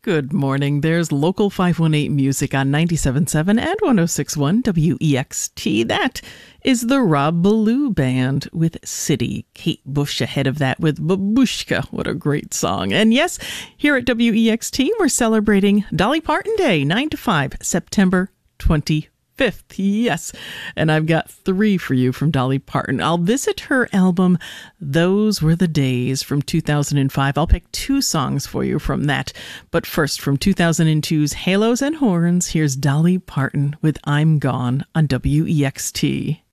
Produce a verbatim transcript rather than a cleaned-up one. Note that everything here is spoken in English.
Good morning. There's Local five one eight music on ninety-seven point seven and one oh six point one W E X T. That is the Rob Ballou Band with City. Kate Bush ahead of that with Babushka. What a great song. And yes, here at W E X T, we're celebrating Dolly Parton Day, nine to five, September twenty-fifth. Yes, and I've got three for you from Dolly Parton. I'll visit her album, Those Were the Days, from two thousand five. I'll pick two songs for you from that. But first, from two thousand two's Halos and Horns, here's Dolly Parton with I'm Gone on W E X T.